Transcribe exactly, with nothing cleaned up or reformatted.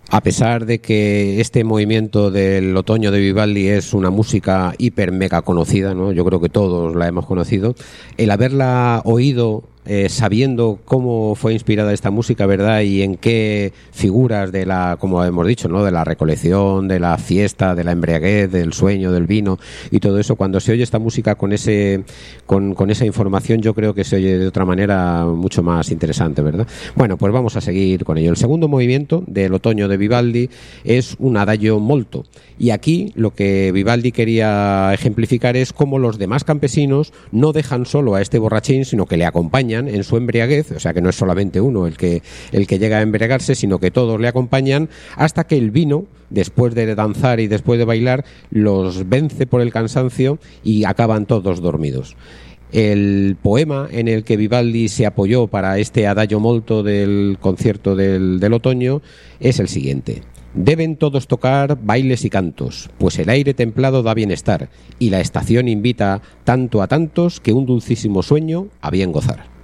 A pesar de que este movimiento del otoño de Vivaldi es una música hiper mega conocida, ¿no? Yo creo que todos la hemos conocido, el haberla oído eh, sabiendo cómo fue inspirada esta música, ¿verdad? Y en qué figuras de la, como hemos dicho, ¿no? De la recolección, de la fiesta, de la embriaguez, del sueño, del vino y todo eso, cuando se oye esta música con ese, con, con esa información, yo creo que se oye de otra manera mucho más interesante, ¿verdad? Bueno, pues vamos a seguir con ello. El segundo movimiento del otoño de Vivaldi es un adagio molto. Y aquí lo que Vivaldi quería ejemplificar es cómo los demás campesinos no dejan solo a este borrachín, sino que le acompañan en su embriaguez, o sea que no es solamente uno el que, el que llega a embriagarse, sino que todos le acompañan hasta que el vino, después de danzar y después de bailar, los vence por el cansancio y acaban todos dormidos. El poema en el que Vivaldi se apoyó para este adagio molto del concierto del, del otoño es el siguiente. Deben todos tocar bailes y cantos, pues el aire templado da bienestar y la estación invita tanto a tantos que un dulcísimo sueño a bien gozar.